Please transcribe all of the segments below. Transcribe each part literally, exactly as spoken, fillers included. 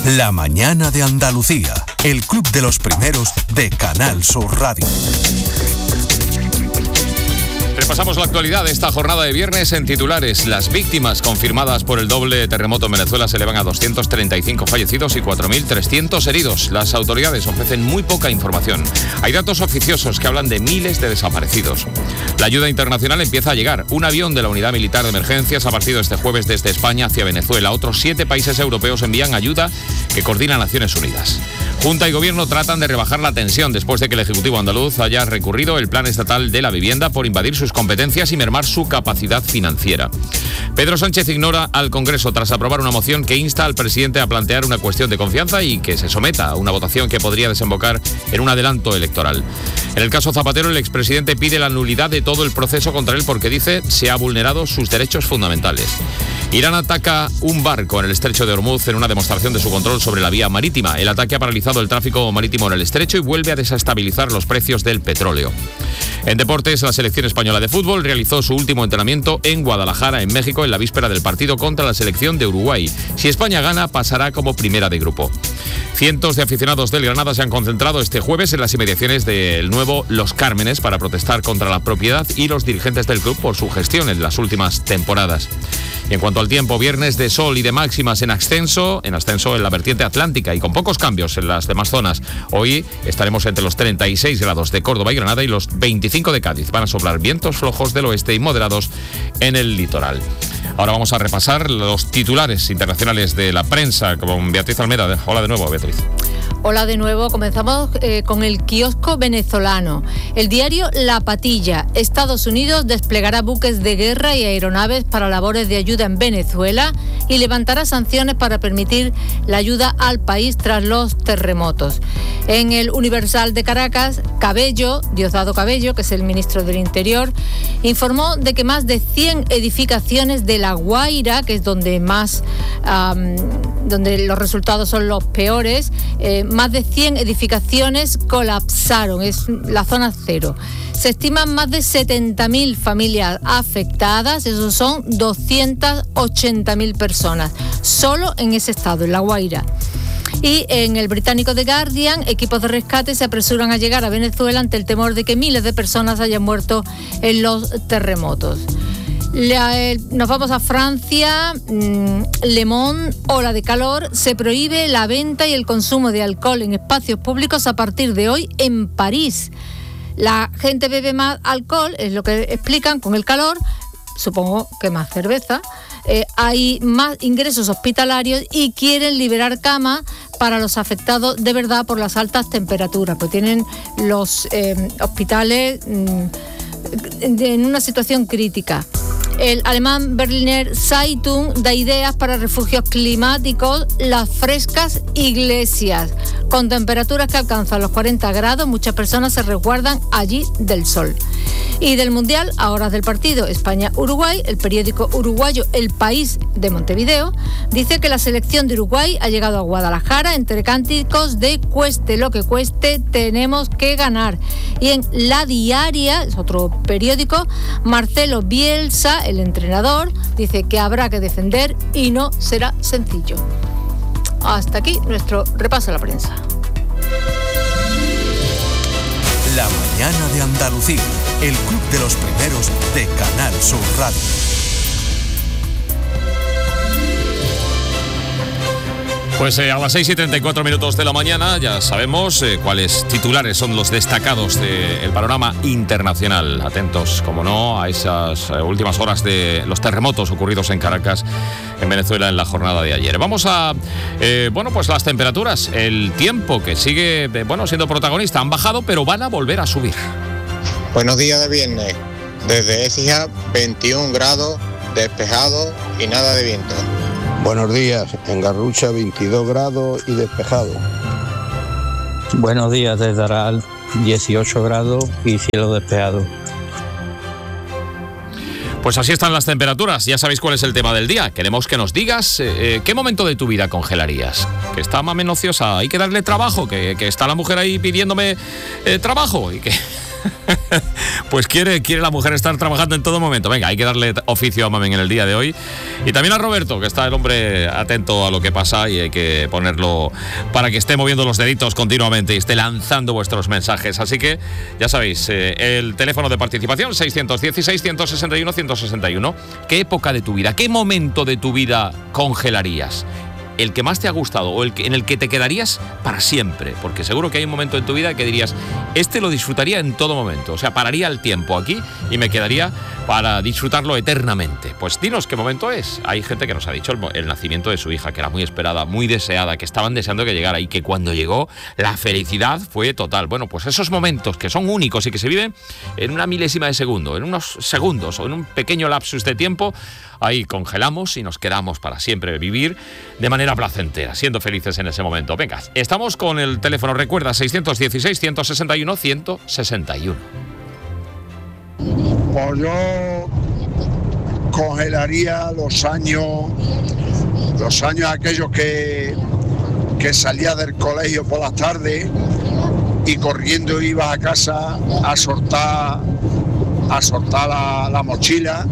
La mañana de Andalucía, el club de los primeros de Canal Sur Radio. Repasamos la actualidad de esta jornada de viernes en titulares. Las víctimas confirmadas por el doble terremoto en Venezuela se elevan a doscientos treinta y cinco fallecidos y cuatro mil trescientos heridos. Las autoridades ofrecen muy poca información. Hay datos oficiosos que hablan de miles de desaparecidos. La ayuda internacional empieza a llegar. Un avión de la Unidad Militar de Emergencias ha partido este jueves desde España hacia Venezuela. Otros siete países europeos envían ayuda que coordina Naciones Unidas. Junta y Gobierno tratan de rebajar la tensión después de que el Ejecutivo andaluz haya recurrido el Plan Estatal de la Vivienda por invadir sus competencias y mermar su capacidad financiera. Pedro Sánchez ignora al Congreso tras aprobar una moción que insta al presidente a plantear una cuestión de confianza y que se someta a una votación que podría desembocar en un adelanto electoral. En el caso Zapatero, el expresidente pide la nulidad de todo el proceso contra él porque dice se ha vulnerado sus derechos fundamentales. Irán ataca un barco en el estrecho de Hormuz en una demostración de su control sobre la vía marítima. El ataque ha paralizado el tráfico marítimo en el estrecho y vuelve a desestabilizar los precios del petróleo. En deportes, la selección española de fútbol realizó su último entrenamiento en Guadalajara, en México, en la víspera del partido contra la selección de Uruguay. Si España gana, pasará como primera de grupo. Cientos de aficionados del Granada se han concentrado este jueves en las inmediaciones del nuevo Los Cármenes para protestar contra la propiedad y los dirigentes del club por su gestión en las últimas temporadas. Y en cuanto al tiempo, viernes de sol y de máximas en ascenso, en ascenso en la vertiente atlántica y con pocos cambios en las demás zonas. Hoy estaremos entre los treinta y seis grados de Córdoba y Granada y los veinticinco de Cádiz. Van a soplar vientos flojos del oeste y moderados en el litoral. Ahora vamos a repasar los titulares internacionales de la prensa con Beatriz Almeda. Hola de nuevo, Beatriz. Hola de nuevo, comenzamos eh, con el kiosco venezolano. El diario La Patilla. Estados Unidos desplegará buques de guerra y aeronaves para labores de ayuda en Venezuela y levantará sanciones para permitir la ayuda al país tras los terremotos. En el Universal de Caracas, Cabello, Diosdado Cabello, que es el ministro del Interior, informó de que más de cien edificaciones de La Guaira, que es donde más, um, donde los resultados son los peores, eh, más de cien edificaciones colapsaron, es la zona cero. Se estiman más de setenta mil familias afectadas, esos son doscientas ochenta mil personas, solo en ese estado, en La Guaira. Y en el británico The Guardian, equipos de rescate se apresuran a llegar a Venezuela ante el temor de que miles de personas hayan muerto en los terremotos. La, eh, nos vamos a Francia. mmm, Le Monde, ola de calor, se prohíbe la venta y el consumo de alcohol en espacios públicos a partir de hoy en París. La gente bebe más alcohol, es lo que explican, con el calor, supongo que más cerveza. Eh, hay más ingresos hospitalarios y quieren liberar camas para los afectados de verdad por las altas temperaturas, pues tienen los eh, hospitales mmm, en una situación crítica. El alemán Berliner Zeitung da ideas para refugios climáticos, las frescas iglesias. Con temperaturas que alcanzan los cuarenta grados, muchas personas se resguardan allí del sol. Y del Mundial, a horas del partido España-Uruguay, el periódico uruguayo El País de Montevideo dice que la selección de Uruguay ha llegado a Guadalajara entre cánticos de cueste lo que cueste, tenemos que ganar. Y en La Diaria, es otro periódico, Marcelo Bielsa, el entrenador, dice que habrá que defender y no será sencillo. Hasta aquí nuestro repaso a la prensa. La mañana de Andalucía, el club de los primeros de Canal Sur Radio. Pues eh, a las seis y treinta y cuatro minutos de la mañana ya sabemos eh, cuáles titulares son los destacados del panorama internacional. Atentos, como no, a esas eh, últimas horas de los terremotos ocurridos en Caracas, en Venezuela, en la jornada de ayer. Vamos a, eh, bueno, pues las temperaturas, el tiempo que sigue, eh, bueno, siendo protagonista. Han bajado, pero van a volver a subir. Buenos días de viernes. Desde Écija, veintiún grados, despejado y nada de viento. Buenos días, en Garrucha veintidós grados y despejado. Buenos días desde Aral, dieciocho grados y cielo despejado. Pues así están las temperaturas, ya sabéis cuál es el tema del día. Queremos que nos digas eh, qué momento de tu vida congelarías. Que está más menociosa, hay que darle trabajo, que, que está la mujer ahí pidiéndome eh, trabajo y que... Pues quiere, quiere la mujer estar trabajando en todo momento. Venga, hay que darle oficio a Mamen en el día de hoy. Y también a Roberto, que está el hombre atento a lo que pasa y hay que ponerlo para que esté moviendo los deditos continuamente y esté lanzando vuestros mensajes. Así que, ya sabéis, eh, el teléfono de participación seiscientos dieciséis, ciento sesenta y uno, ciento sesenta y uno. ¿Qué época de tu vida, qué momento de tu vida congelarías? El que más te ha gustado o el que, en el que te quedarías para siempre, porque seguro que hay un momento en tu vida que dirías, este lo disfrutaría en todo momento, o sea, pararía el tiempo aquí y me quedaría para disfrutarlo eternamente. Pues dinos qué momento es. Hay gente que nos ha dicho el, el nacimiento de su hija, que era muy esperada, muy deseada, que estaban deseando que llegara y que cuando llegó la felicidad fue total. Bueno, pues esos momentos que son únicos y que se viven en una milésima de segundo, en unos segundos o en un pequeño lapsus de tiempo, ahí congelamos y nos quedamos para siempre vivir de manera placentera, siendo felices en ese momento. Venga, estamos con el teléfono, recuerda, seiscientos dieciséis, ciento sesenta y uno, ciento sesenta y uno. Pues yo congelaría los años, los años aquellos que, que salía del colegio por las tardes y corriendo iba a casa a soltar, a soltar la, la mochila.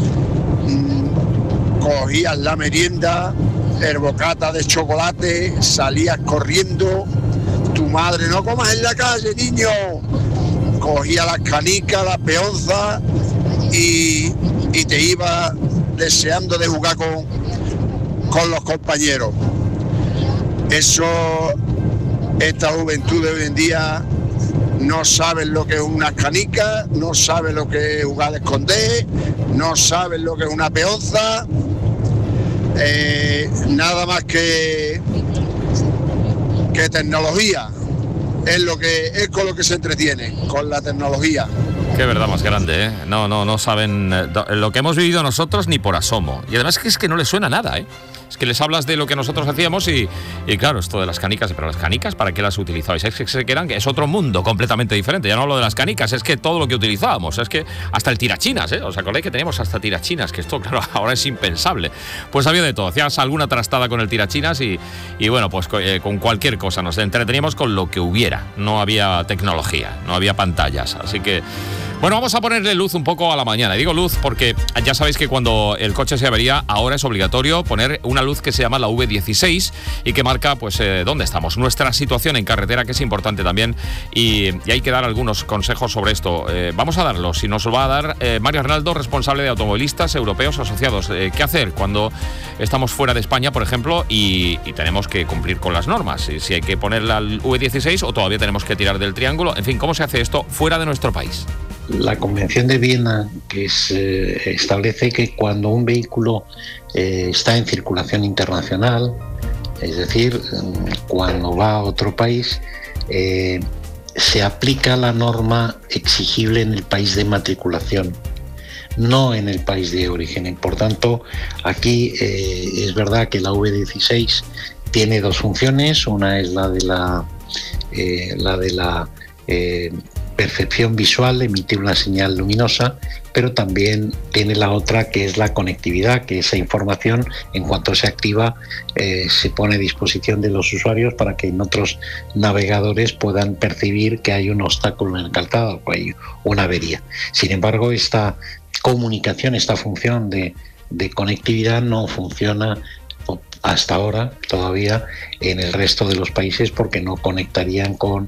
Cogías la merienda, el bocata de chocolate, salías corriendo, tu madre, no comas en la calle, niño. Cogía las canicas, las peonzas y, y te ibas deseando de jugar con, con los compañeros. Eso, esta juventud de hoy en día no sabe lo que es una canica, no sabe lo que es jugar a esconder, no sabe lo que es una peonza. Eh, nada más que, que tecnología es lo que es con lo que se entretiene, con la tecnología. Qué verdad más grande, ¿eh? No, no, no saben lo que hemos vivido nosotros ni por asomo. Y además que es que no les suena nada, ¿eh? Es que les hablas de lo que nosotros hacíamos y, y claro, esto de las canicas, pero las canicas, ¿para qué las utilizabais? Es que se quedan, que es otro mundo completamente diferente. Ya no hablo de las canicas, es que todo lo que utilizábamos, es que hasta el tirachinas, ¿eh? ¿Os acordáis que teníamos hasta tirachinas? Que esto, claro, ahora es impensable. Pues había de todo, hacías alguna trastada con el tirachinas y, y bueno, pues eh, con cualquier cosa. Nos entreteníamos con lo que hubiera. No había tecnología, no había pantallas, así que... Bueno, vamos a ponerle luz un poco a la mañana. Y digo luz porque ya sabéis que cuando el coche se avería, ahora es obligatorio poner una luz que se llama la V dieciséis y que marca pues eh, dónde estamos, nuestra situación en carretera, que es importante también, y, y hay que dar algunos consejos sobre esto. Eh, vamos a darlos y nos lo va a dar eh, Mario Arnaldo, responsable de Automovilistas Europeos Asociados. Eh, ¿Qué hacer cuando estamos fuera de España, por ejemplo, y, y tenemos que cumplir con las normas? Si, si hay que poner la V dieciséis o todavía tenemos que tirar del triángulo. En fin, ¿cómo se hace esto fuera de nuestro país? La Convención de Viena, que es, eh, establece que cuando un vehículo eh, está en circulación internacional, es decir, cuando va a otro país, eh, se aplica la norma exigible en el país de matriculación, no en el país de origen. Y por tanto, aquí eh, es verdad que la V dieciséis tiene dos funciones. Una es la de la, eh, la de la eh, percepción visual, emitir una señal luminosa, pero también tiene la otra, que es la conectividad, que esa información, en cuanto se activa, eh, se pone a disposición de los usuarios para que en otros navegadores puedan percibir que hay un obstáculo en el calzado o hay una avería. Sin embargo, esta comunicación, esta función de, de conectividad no funciona hasta ahora todavía en el resto de los países, porque no conectarían con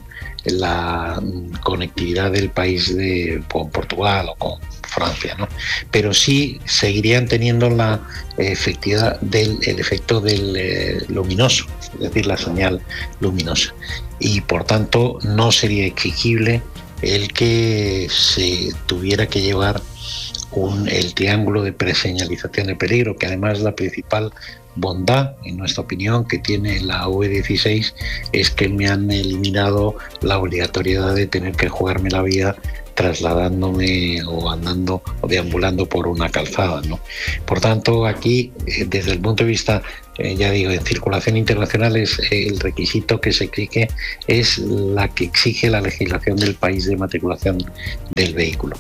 la conectividad del país de con Portugal o con Francia, ¿no? Pero sí seguirían teniendo la efectividad del el efecto del eh, luminoso, es decir, la señal luminosa, y por tanto no sería exigible el que se tuviera que llevar un, el triángulo de preseñalización de peligro, que además la principal bondad, en nuestra opinión, que tiene la V dieciséis es que me han eliminado la obligatoriedad de tener que jugarme la vida trasladándome o andando o deambulando por una calzada, ¿no? Por tanto, aquí, desde el punto de vista, eh, ya digo, en circulación internacional, es eh, el requisito que se exige es la que exige la legislación del país de matriculación del vehículo.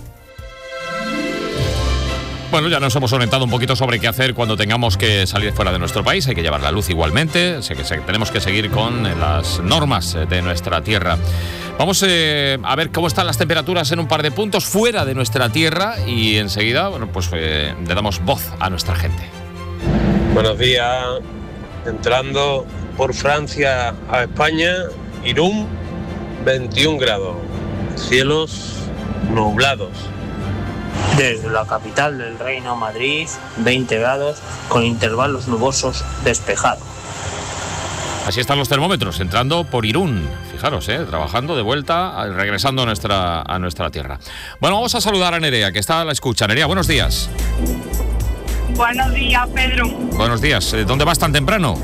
Bueno, ya nos hemos orientado un poquito sobre qué hacer cuando tengamos que salir fuera de nuestro país. Hay que llevar la luz igualmente. Sé que tenemos que seguir con las normas de nuestra tierra. Vamos eh, a ver cómo están las temperaturas en un par de puntos fuera de nuestra tierra y enseguida, bueno, pues eh, le damos voz a nuestra gente. Buenos días. Entrando por Francia a España, Irún, veintiún grados, cielos nublados. Desde la capital del Reino, Madrid, veinte grados, con intervalos nubosos despejados. Así están los termómetros, entrando por Irún. Fijaros, eh, trabajando de vuelta, regresando a nuestra, a nuestra tierra. Bueno, vamos a saludar a Nerea, que está a la escucha. Nerea, buenos días. Buenos días, Pedro. Buenos días. ¿Dónde vas tan temprano?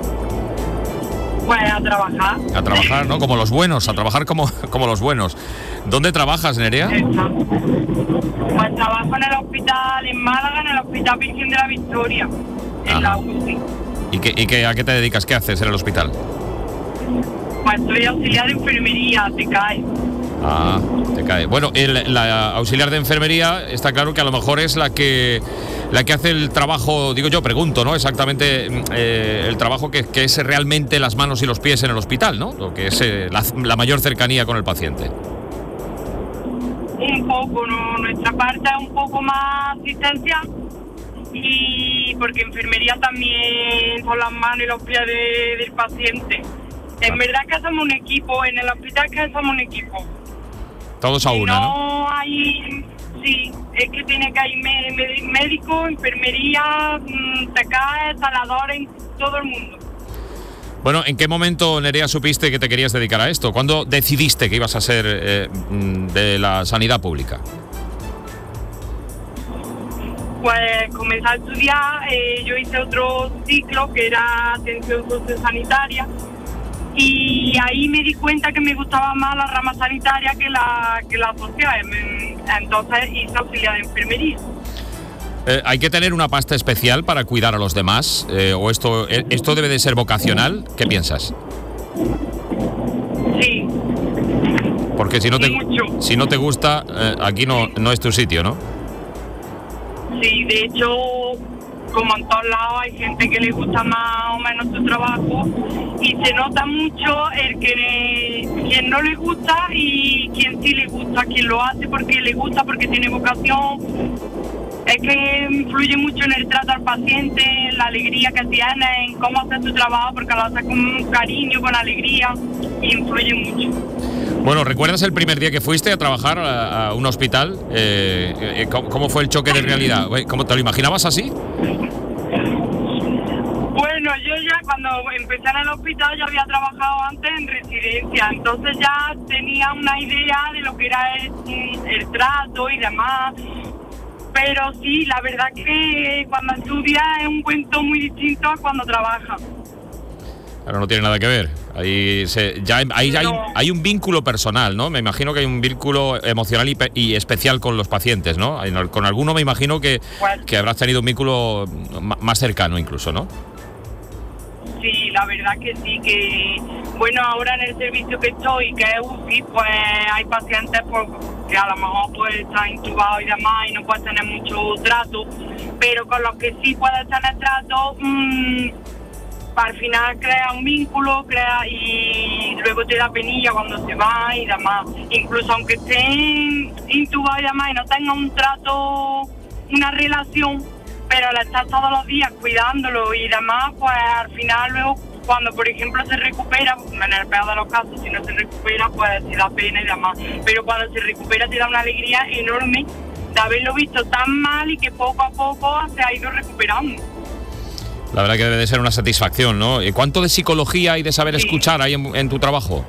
Pues a trabajar. A trabajar, ¿no? Como los buenos, a trabajar como, como los buenos. ¿Dónde trabajas, Nerea? Exacto. Pues trabajo en el hospital en Málaga, en el Hospital Virgen de la Victoria, en Ajá. la U C I. ¿Y, qué, y qué, a qué te dedicas? ¿Qué haces en el hospital? Pues soy auxiliar de enfermería, te cae. Ah, te cae. Bueno, el, la auxiliar de enfermería está claro que a lo mejor es la que la que hace el trabajo, digo yo, pregunto, ¿no? Exactamente eh, el trabajo que, que es realmente las manos y los pies en el hospital, ¿no? Lo que es eh, la, la mayor cercanía con el paciente. Un poco, ¿no? Nuestra parte es un poco más asistencia. Y porque enfermería también son las manos y los pies de, del paciente. En ah. verdad que somos un equipo, en el hospital que somos un equipo. Todos a una, ¿no? No hay, sí, es que tiene que ir médico, enfermería, T K, instaladores, todo el mundo. Bueno, ¿en qué momento, Nerea, supiste que te querías dedicar a esto? ¿Cuándo decidiste que ibas a ser eh, de la sanidad pública? Pues comencé a estudiar, eh, yo hice otro ciclo que era atención sociosanitaria y ahí me di cuenta que me gustaba más la rama sanitaria que la que la social, entonces hice auxiliar de enfermería. Eh, ¿Hay que tener una pasta especial para cuidar a los demás? Eh, ¿O esto, esto debe de ser vocacional? ¿Qué piensas? Sí. Porque si no te, mucho. si no te gusta, eh, aquí no, no es tu sitio, ¿no? Sí, de hecho, como en todos lados hay gente que le gusta más o menos su trabajo y se nota mucho el que quien no le gusta y quien sí le gusta, quien lo hace porque le gusta, porque tiene vocación. Es que influye mucho en el trato al paciente, en la alegría que tiene, en cómo hace su trabajo, porque lo hace con cariño, con alegría, y influye mucho. Bueno, ¿recuerdas el primer día que fuiste a trabajar a, a un hospital? Eh, eh, ¿cómo, ¿Cómo fue el choque de realidad? ¿Cómo te lo imaginabas así? Bueno, yo ya cuando empecé en el hospital ya había trabajado antes en residencia, entonces ya tenía una idea de lo que era el, el trato y demás. Pero sí, la verdad que cuando estudias es un cuento muy distinto a cuando trabajas. Claro, no tiene nada que ver. Ahí, se, ya, ahí no. hay, hay un vínculo personal, ¿no? Me imagino que hay un vínculo emocional y, y especial con los pacientes, ¿no? Con alguno me imagino que, pues, que habrás tenido un vínculo más cercano incluso, ¿no? Sí, la verdad que sí, que bueno, ahora en el servicio que estoy, que es U C I, pues hay pacientes por, que a lo mejor pues están intubados y demás y no pueden tener mucho trato, pero con los que sí puedes tener trato, mmm, al final crea un vínculo, crea y luego te da penilla cuando se va y demás. Incluso aunque estén intubados y demás y no tengan un trato, una relación, pero al estar todos los días cuidándolo y demás, pues al final luego cuando por ejemplo se recupera, en el peor de los casos, si no se recupera pues te da pena y demás, pero cuando se recupera te da una alegría enorme de haberlo visto tan mal y que poco a poco se ha ido recuperando. La verdad que debe de ser una satisfacción, ¿no? ¿Y cuánto de psicología y de saber sí. escuchar hay en, en tu trabajo?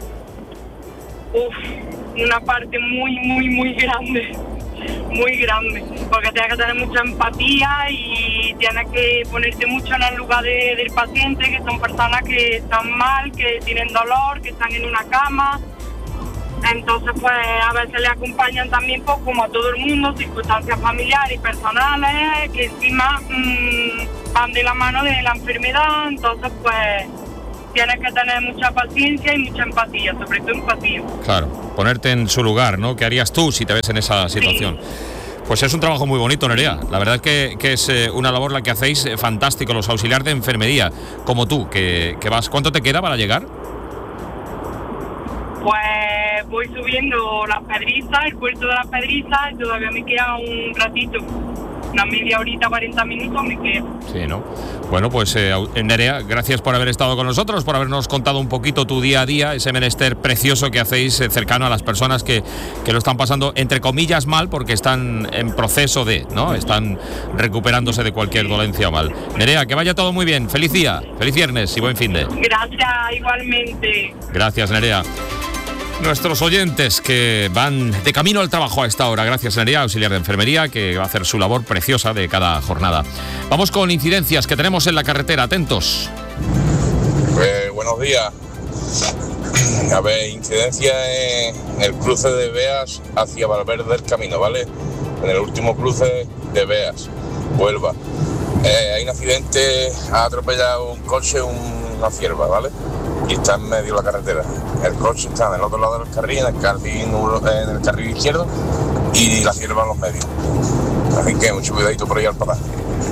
Uf, una parte muy, muy, muy grande. Muy grande, porque tienes que tener mucha empatía y tienes que ponerte mucho en el lugar de, del paciente, que son personas que están mal, que tienen dolor, que están en una cama. Entonces, pues a veces le acompañan también, pues, como a todo el mundo, circunstancias familiares y personales que encima mmm, van de la mano de la enfermedad. Entonces, pues tienes que tener mucha paciencia y mucha empatía, sobre todo empatía. Claro, ponerte en su lugar, ¿no? ¿Qué harías tú si te ves en esa situación? Sí. Pues es un trabajo muy bonito, Nerea. La verdad es que, que es eh, una labor la que hacéis eh, fantástico, los auxiliares de enfermería, como tú, que, que vas. ¿Cuánto te queda para llegar? Pues voy subiendo las Pedrizas, el puerto de las Pedrizas, y todavía me queda un ratito. Una media horita, cuarenta minutos me queda. Sí, ¿no? Bueno, pues eh, Nerea, gracias por haber estado con nosotros, por habernos contado un poquito tu día a día, ese menester precioso que hacéis eh, cercano a las personas que, que lo están pasando, entre comillas, mal, porque están en proceso de, ¿no? Están recuperándose de cualquier dolencia o mal. Nerea, que vaya todo muy bien. Feliz día, feliz viernes y buen fin de. Gracias, igualmente. Gracias, Nerea. Nuestros oyentes que van de camino al trabajo a esta hora, gracias Nerea, auxiliar de enfermería, que va a hacer su labor preciosa de cada jornada. Vamos con incidencias que tenemos en la carretera, atentos. Eh, buenos días. A ver, incidencia en el cruce de Beas hacia Valverde del Camino, ¿vale? En el último cruce de Beas, Huelva. Eh, hay un accidente, ha atropellado un coche, una cierva, ¿vale? Y está en medio de la carretera. El coche está en el otro lado del carril, en el carril, en el carril izquierdo, y la cierva en los medios. Así que mucho cuidadito por ahí al papá.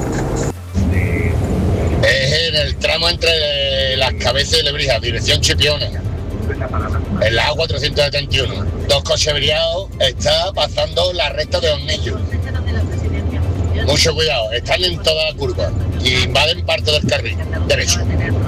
Es en el tramo entre las Cabezas y Lebrija, dirección Chipiona, en la A cuatrocientos setenta y uno. Dos coches averiados, está pasando la recta de Hornillo. Mucho cuidado, están en toda la curva y invaden parte del carril derecho.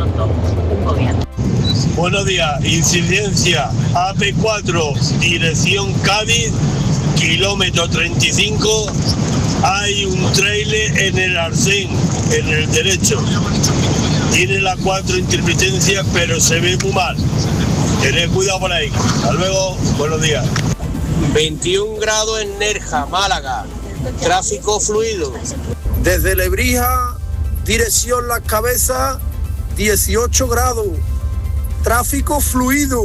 Buenos días, incidencia A P cuatro, dirección Cádiz, kilómetro treinta y cinco, hay un trailer en el arcén, en el derecho. Tiene las cuatro intermitencias, pero se ve muy mal. Tened cuidado por ahí. Hasta luego, buenos días. veintiún grados en Nerja, Málaga, tráfico fluido. Desde Lebrija, dirección Las Cabezas, dieciocho grados. Tráfico fluido.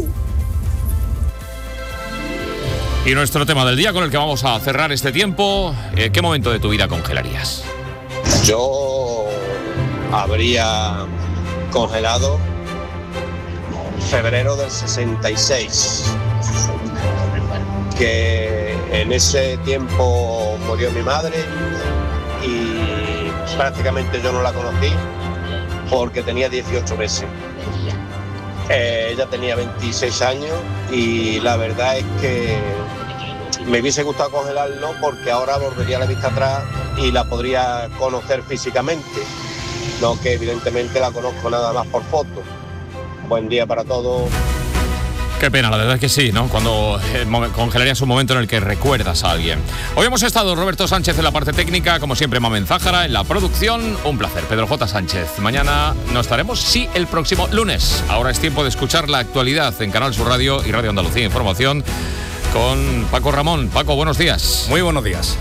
Y nuestro tema del día con el que vamos a cerrar este tiempo, eh, ¿qué momento de tu vida congelarías? Yo habría congelado febrero del sesenta y seis, que en ese tiempo murió mi madre y prácticamente yo no la conocí porque tenía dieciocho meses. Eh, ella tenía veintiséis años y la verdad es que me hubiese gustado congelarlo porque ahora volvería la vista atrás y la podría conocer físicamente, no que evidentemente la conozco nada más por foto. Buen día para todos. Qué pena, la verdad es que sí, ¿no? Cuando eh, congelarías un momento en el que recuerdas a alguien. Hoy hemos estado Roberto Sánchez en la parte técnica, como siempre Mamen Zájara en la producción. Un placer, Pedro J. Sánchez. Mañana no estaremos, sí, el próximo lunes. Ahora es tiempo de escuchar la actualidad en Canal Sur Radio y Radio Andalucía Información con Paco Ramón. Paco, buenos días. Muy buenos días.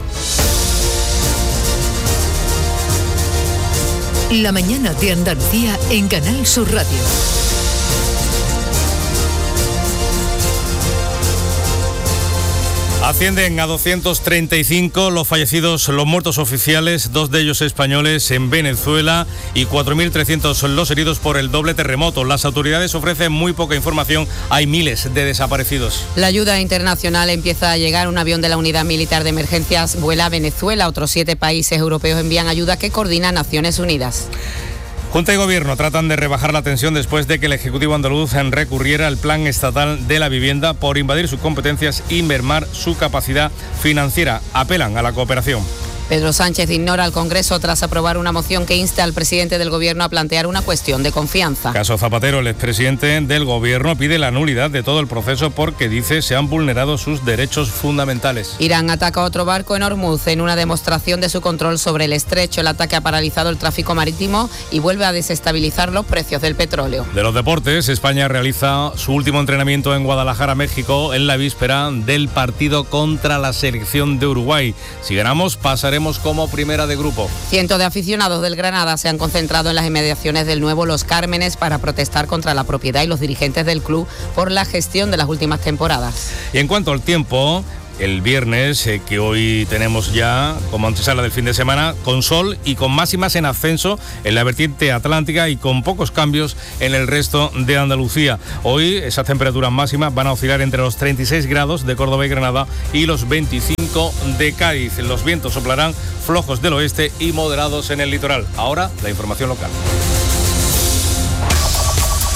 La mañana de Andalucía en Canal Sur Radio. Ascienden a doscientos treinta y cinco los fallecidos, los muertos oficiales, dos de ellos españoles en Venezuela y cuatro mil trescientos los heridos por el doble terremoto. Las autoridades ofrecen muy poca información, hay miles de desaparecidos. La ayuda internacional empieza a llegar. Un avión de la Unidad Militar de Emergencias vuela a Venezuela. Otros siete países europeos envían ayuda que coordina Naciones Unidas. Junta y Gobierno tratan de rebajar la tensión después de que el Ejecutivo andaluz recurriera al Plan Estatal de la Vivienda por invadir sus competencias y mermar su capacidad financiera. Apelan a la cooperación. Pedro Sánchez ignora al Congreso tras aprobar una moción que insta al presidente del Gobierno a plantear una cuestión de confianza. Caso Zapatero, el expresidente del Gobierno pide la nulidad de todo el proceso porque dice se han vulnerado sus derechos fundamentales. Irán ataca otro barco en Hormuz en una demostración de su control sobre el estrecho. El ataque ha paralizado el tráfico marítimo y vuelve a desestabilizar los precios del petróleo. De los deportes, España realiza su último entrenamiento en Guadalajara, México, en la víspera del partido contra la selección de Uruguay. Si ganamos, pasaremos como primera de grupo. Cientos de aficionados del Granada se han concentrado en las inmediaciones del nuevo Los Cármenes para protestar contra la propiedad y los dirigentes del club por la gestión de las últimas temporadas. Y en cuanto al tiempo, el viernes, eh, que hoy tenemos ya como antesala del fin de semana, con sol y con máximas en ascenso en la vertiente atlántica y con pocos cambios en el resto de Andalucía. Hoy esas temperaturas máximas van a oscilar entre los treinta y seis grados de Córdoba y Granada y los veinticinco de Cádiz. Los vientos soplarán flojos del oeste y moderados en el litoral. Ahora, la información local.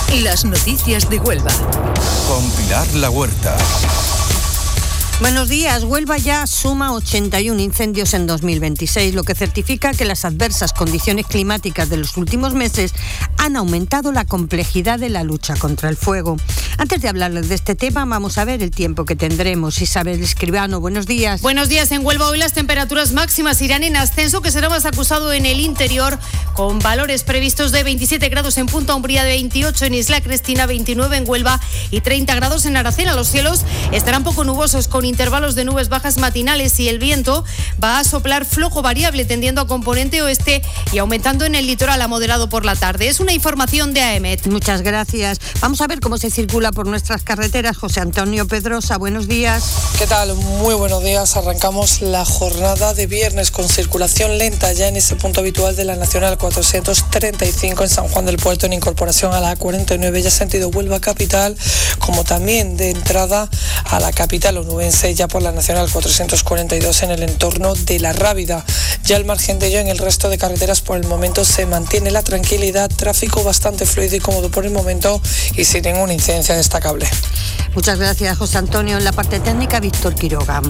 Las noticias de Huelva. Con Pilar La Huerta. Buenos días. Huelva ya suma ochenta y uno incendios en dos mil veintiséis, lo que certifica que las adversas condiciones climáticas de los últimos meses han aumentado la complejidad de la lucha contra el fuego. Antes de hablarles de este tema, vamos a ver el tiempo que tendremos. Isabel Escribano, buenos días. Buenos días. En Huelva hoy las temperaturas máximas irán en ascenso, que será más acusado en el interior, con valores previstos de veintisiete grados en Punta Umbría, de veintiocho en Isla Cristina, veintinueve en Huelva y treinta grados en Aracena. Los cielos estarán poco nubosos, con intervalos de nubes bajas matinales, y el viento va a soplar flojo variable, tendiendo a componente oeste y aumentando en el litoral a moderado por la tarde. Es una información de A E M E T. Muchas gracias. Vamos a ver cómo se circula por nuestras carreteras. José Antonio Pedrosa, buenos días. ¿Qué tal? Muy buenos días. Arrancamos la jornada de viernes con circulación lenta ya en ese punto habitual de la Nacional cuatrocientos treinta y cinco en San Juan del Puerto, en incorporación a la A cuarenta y nueve, ya sentido Huelva capital, como también de entrada a la capital onubense, ya por la Nacional cuatrocientos cuarenta y dos en el entorno de La Rábida. Ya al margen de ello, en el resto de carreteras por el momento se mantiene la tranquilidad, tráfico bastante fluido y cómodo por el momento y sin ninguna incidencia destacable. Muchas gracias, José Antonio. En la parte técnica, Víctor Quiroga.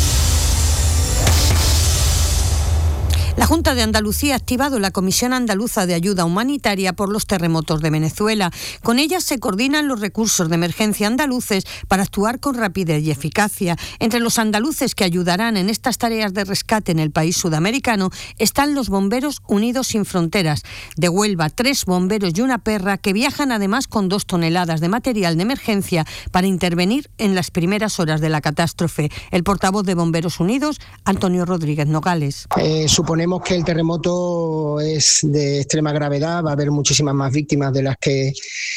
La Junta de Andalucía ha activado la Comisión Andaluza de Ayuda Humanitaria por los terremotos de Venezuela. Con ella se coordinan los recursos de emergencia andaluces para actuar con rapidez y eficacia. Entre los andaluces que ayudarán en estas tareas de rescate en el país sudamericano están los Bomberos Unidos Sin Fronteras. De Huelva, tres bomberos y una perra que viajan además con dos toneladas de material de emergencia para intervenir en las primeras horas de la catástrofe. El portavoz de Bomberos Unidos, Antonio Rodríguez Nogales. Eh, suponemos que el terremoto es de extrema gravedad, va a haber muchísimas más víctimas de las que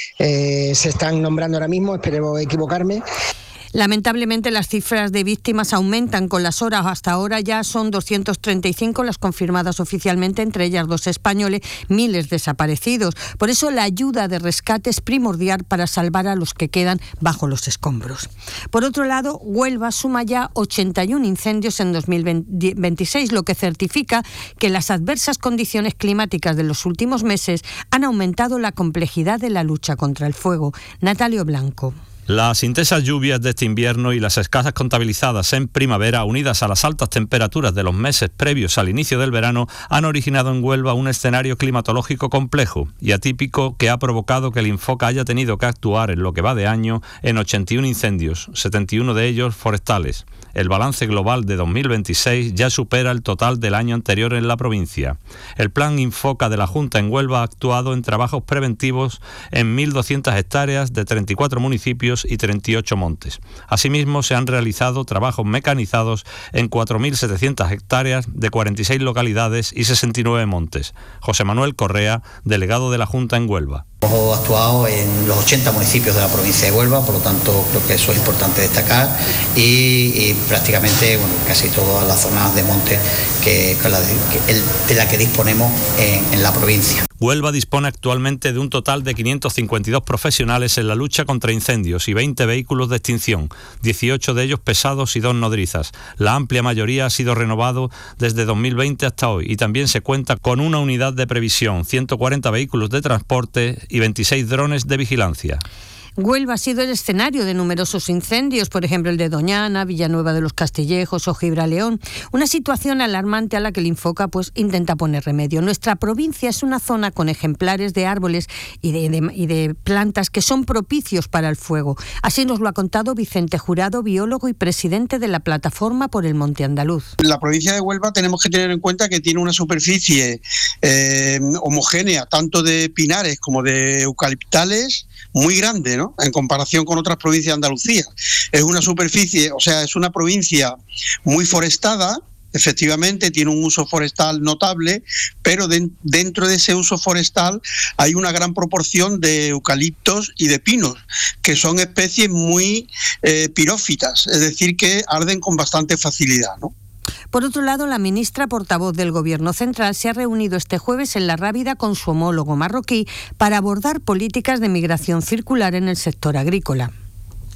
eh, se están nombrando ahora mismo, espero equivocarme. Lamentablemente las cifras de víctimas aumentan con las horas. Hasta ahora ya son doscientas treinta y cinco las confirmadas oficialmente, entre ellas dos españoles, miles desaparecidos. Por eso la ayuda de rescate es primordial para salvar a los que quedan bajo los escombros. Por otro lado, Huelva suma ya ochenta y uno incendios en dos mil veintiséis, lo que certifica que las adversas condiciones climáticas de los últimos meses han aumentado la complejidad de la lucha contra el fuego. Natalio Blanco. Las intensas lluvias de este invierno y las escasas contabilizadas en primavera, unidas a las altas temperaturas de los meses previos al inicio del verano, han originado en Huelva un escenario climatológico complejo y atípico que ha provocado que el Infoca haya tenido que actuar en lo que va de año en ochenta y uno incendios, setenta y uno de ellos forestales. El balance global de dos mil veintiséis ya supera el total del año anterior en la provincia. El plan Infoca de la Junta en Huelva ha actuado en trabajos preventivos en mil doscientas hectáreas de treinta y cuatro municipios y treinta y ocho montes. Asimismo, se han realizado trabajos mecanizados en cuatro mil setecientas hectáreas de cuarenta y seis localidades y sesenta y nueve montes. José Manuel Correa, delegado de la Junta en Huelva. Hemos actuado en los ochenta municipios de la provincia de Huelva, por lo tanto creo que eso es importante destacar, y, y prácticamente bueno, casi todas las zonas de monte que, que la, que el, de la que disponemos en, en la provincia. Huelva dispone actualmente de un total de quinientos cincuenta y dos profesionales en la lucha contra incendios y veinte vehículos de extinción, dieciocho de ellos pesados y dos nodrizas. La amplia mayoría ha sido renovado desde dos mil veinte hasta hoy y también se cuenta con una unidad de previsión, ciento cuarenta vehículos de transporte y veintiséis drones de vigilancia. Huelva ha sido el escenario de numerosos incendios, por ejemplo el de Doñana, Villanueva de los Castillejos o Gibraleón. Una situación alarmante a la que el Infoca pues, intenta poner remedio. Nuestra provincia es una zona con ejemplares de árboles y de, de, y de plantas que son propicios para el fuego. Así nos lo ha contado Vicente Jurado, biólogo y presidente de la Plataforma por el Monte Andaluz. En la provincia de Huelva tenemos que tener en cuenta que tiene una superficie eh, homogénea, tanto de pinares como de eucaliptales, muy grande, ¿no? En comparación con otras provincias de Andalucía. Es una superficie, o sea, es una provincia muy forestada, efectivamente tiene un uso forestal notable, pero de, dentro de ese uso forestal hay una gran proporción de eucaliptos y de pinos, que son especies muy eh, pirófitas, es decir, que arden con bastante facilidad, ¿no? Por otro lado, la ministra portavoz del Gobierno Central se ha reunido este jueves en La Rábida con su homólogo marroquí para abordar políticas de migración circular en el sector agrícola.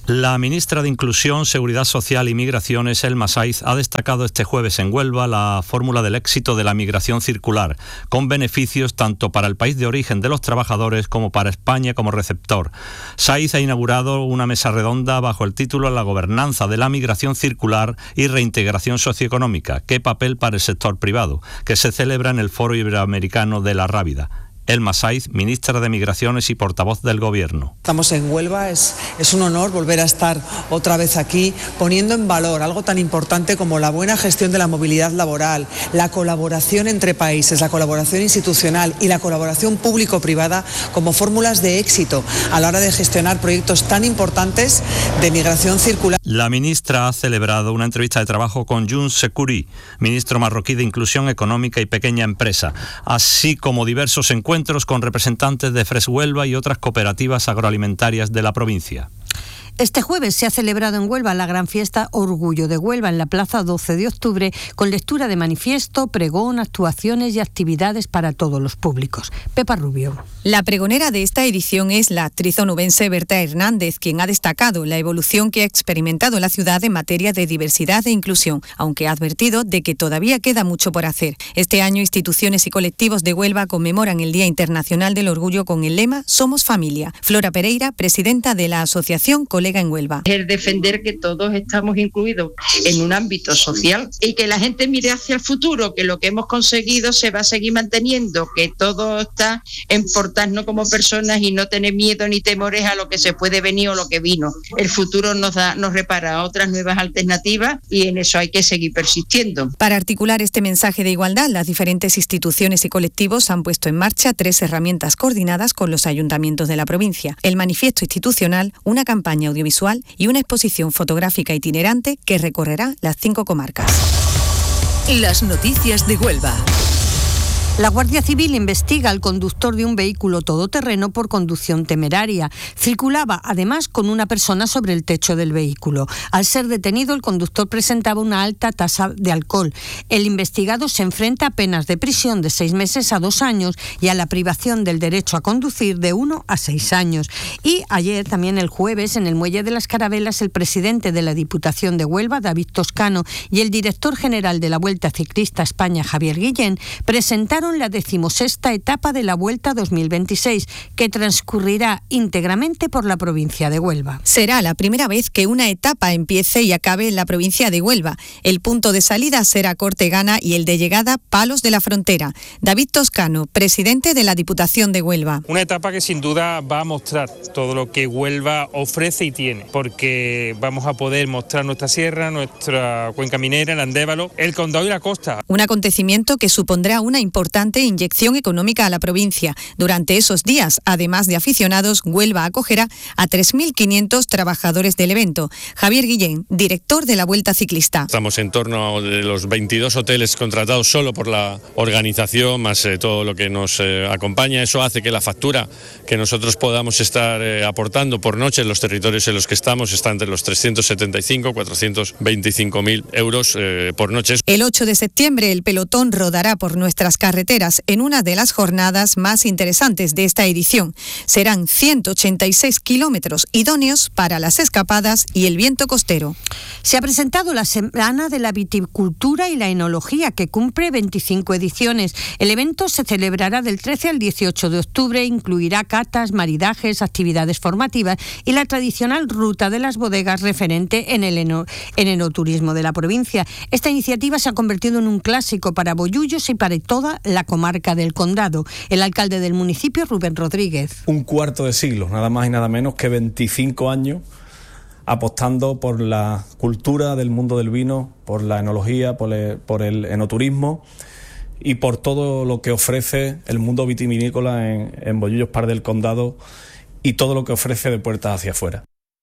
La ministra de Inclusión, Seguridad Social y Migraciones, Elma Saiz, ha destacado este jueves en Huelva la fórmula del éxito de la migración circular, con beneficios tanto para el país de origen de los trabajadores como para España como receptor. Saiz ha inaugurado una mesa redonda bajo el título La gobernanza de la migración circular y reintegración socioeconómica. ¿Qué papel para el sector privado?, que se celebra en el Foro Iberoamericano de La Rábida. Elma Saiz, ministra de Migraciones y portavoz del Gobierno. Estamos en Huelva, es, es un honor volver a estar otra vez aquí, poniendo en valor algo tan importante como la buena gestión de la movilidad laboral, la colaboración entre países, la colaboración institucional y la colaboración público-privada como fórmulas de éxito a la hora de gestionar proyectos tan importantes de migración circular. La ministra ha celebrado una entrevista de trabajo con Younous Sekouri, ministro marroquí de Inclusión Económica y Pequeña Empresa, así como diversos encuentros con representantes de Fresh Huelva y otras cooperativas agroalimentarias de la provincia. Este jueves se ha celebrado en Huelva la gran fiesta Orgullo de Huelva en la Plaza doce de octubre, con lectura de manifiesto, pregón, actuaciones y actividades para todos los públicos. Pepa Rubio. La pregonera de esta edición es la actriz onubense Berta Hernández, quien ha destacado la evolución que ha experimentado la ciudad en materia de diversidad e inclusión, aunque ha advertido de que todavía queda mucho por hacer. Este año, instituciones y colectivos de Huelva conmemoran el Día Internacional del Orgullo con el lema Somos Familia. Flora Pereira, presidenta de la asociación Colega en Huelva. Es defender que todos estamos incluidos en un ámbito social y que la gente mire hacia el futuro, que lo que hemos conseguido se va a seguir manteniendo, que todo está en portarnos como personas y no tener miedo ni temores a lo que se puede venir o lo que vino. El futuro nos da, nos repara otras nuevas alternativas y en eso hay que seguir persistiendo. Para articular este mensaje de igualdad, las diferentes instituciones y colectivos han puesto en marcha tres herramientas coordinadas con los ayuntamientos de la provincia: el manifiesto institucional, una campaña audiovisual y una exposición fotográfica itinerante que recorrerá las cinco comarcas. Las noticias de Huelva. La Guardia Civil investiga al conductor de un vehículo todoterreno por conducción temeraria. Circulaba, además, con una persona sobre el techo del vehículo. Al ser detenido, el conductor presentaba una alta tasa de alcohol. El investigado se enfrenta a penas de prisión de seis meses a dos años y a la privación del derecho a conducir de uno a seis años. Y ayer, también el jueves, en el Muelle de las Carabelas, el presidente de la Diputación de Huelva, David Toscano, y el director general de la Vuelta Ciclista España, Javier Guillén, presentaron la decimosexta etapa de la Vuelta dos mil veintiséis, que transcurrirá íntegramente por la provincia de Huelva. Será la primera vez que una etapa empiece y acabe en la provincia de Huelva. El punto de salida será Cortegana y el de llegada Palos de la Frontera. David Toscano, presidente de la Diputación de Huelva. Una etapa que sin duda va a mostrar todo lo que Huelva ofrece y tiene, porque vamos a poder mostrar nuestra sierra, nuestra cuenca minera, el Andévalo, el Condado y la costa. Un acontecimiento que supondrá una importante inyección económica a la provincia. Durante esos días, además de aficionados, Huelva acogerá a tres mil quinientos trabajadores del evento. Javier Guillén, director de la Vuelta Ciclista. Estamos en torno a los veintidós hoteles contratados solo por la organización, más eh, todo lo que nos eh, acompaña. Eso hace que la factura que nosotros podamos estar eh, aportando por noche en los territorios en los que estamos está entre los trescientos setenta y cinco y cuatrocientos veinticinco mil euros eh, por noche. El ocho de septiembre el pelotón rodará por nuestras carreteras en una de las jornadas más interesantes de esta edición. Serán ciento ochenta y seis kilómetros idóneos para las escapadas y el viento costero. Se ha presentado la Semana de la Viticultura y la Enología, que cumple veinticinco ediciones. El evento se celebrará del trece al dieciocho de octubre, incluirá catas, maridajes, actividades formativas y la tradicional ruta de las bodegas referente en el eno, en enoturismo de la provincia. Esta iniciativa se ha convertido en un clásico para boyullos y para toda la comarca del Condado. El alcalde del municipio, Rubén Rodríguez. Un cuarto de siglo, nada más y nada menos que veinticinco años apostando por la cultura del mundo del vino, por la enología, por el, por el enoturismo y por todo lo que ofrece el mundo vitivinícola en, en Bollullos Par del Condado y todo lo que ofrece de puertas hacia afuera.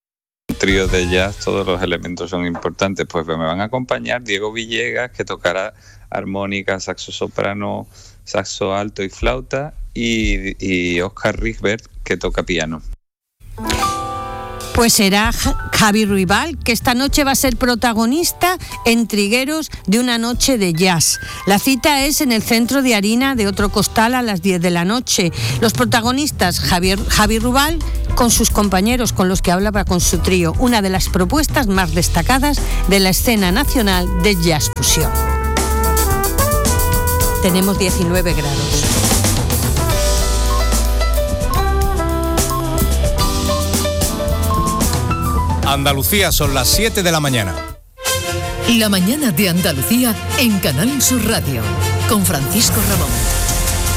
Un trío de jazz, todos los elementos son importantes, pues me van a acompañar Diego Villegas, que tocará armónica, saxo soprano, saxo alto y flauta, y, y Oscar Rigbert, que toca piano. Pues será Javi Ruibal, que esta noche va a ser protagonista en Trigueros de una noche de jazz. La cita es en el Centro de Harina de Otro Costal a las diez de la noche. Los protagonistas, Javier, Javi Ruibal, con sus compañeros con los que hablaba con su trío, una de las propuestas más destacadas de la escena nacional de jazz fusión. Tenemos diecinueve grados. Andalucía, son las siete de la mañana. La mañana de Andalucía en Canal Sur Radio, con Francisco Ramón.